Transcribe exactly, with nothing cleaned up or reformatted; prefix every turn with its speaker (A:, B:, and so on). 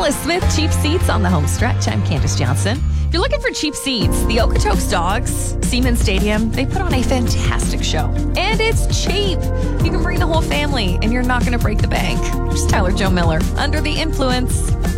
A: Alice Smith, Cheap Seats on the home stretch. I'm Candace Johnson. If you're looking for cheap seats, the Okotoks Dogs, Siemens Stadium, they put on a fantastic show. And it's cheap. You can bring the whole family, and you're not going to break the bank. Here's Tyler Joe Miller, Under the Influence.